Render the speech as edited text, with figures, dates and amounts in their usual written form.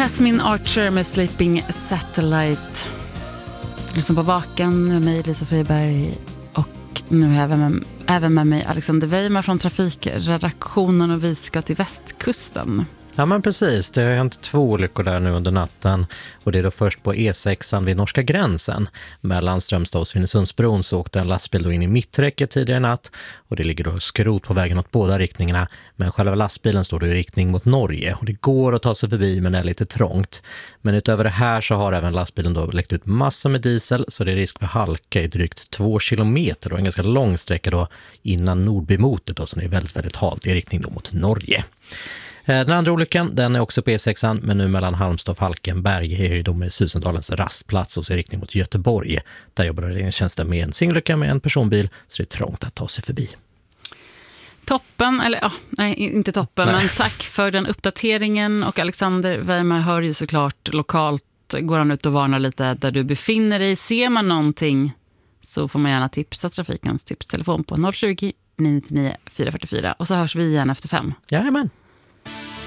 Jasmine Archer med Sleeping Satellite. Lyssna på Vaken med mig, Lisa Friberg, och nu även med mig Alexander Weimar från trafikredaktionen, och vi ska till västkusten. Ja, men precis, det har hänt 2 olyckor där nu under natten, och det är då först på E6 vid norska gränsen. Mellan Strömstad och Svinesundsbron så åkte en lastbil då in i mitträcket tidigare i natt, och det ligger då skrot på vägen åt båda riktningarna, men själva lastbilen står då i riktning mot Norge, och det går att ta sig förbi men det är lite trångt. Men utöver det här så har även lastbilen då läckt ut massor med diesel, så det är risk för halka i drygt 2 kilometer och en ganska lång sträcka då innan Nordbymotet då, som är väldigt, väldigt halt i riktning då mot Norge. Den andra olyckan, den är också på E6, men nu mellan Halmstad och Falkenberg är ju då med Susendalens rastplats och så i riktning mot Göteborg. Där jobbar räddningstjänsten med en singelolycka med en personbil, så det är trångt att ta sig förbi. Toppen, eller ja, nej, inte toppen, nej. Men tack för den uppdateringen. Och Alexander Weimar hör ju såklart lokalt, går han ut och varnar lite där du befinner dig. Ser man någonting så får man gärna tipsa trafikens tipstelefon på 020 999 444, och så hörs vi igen efter 5. Jajamän.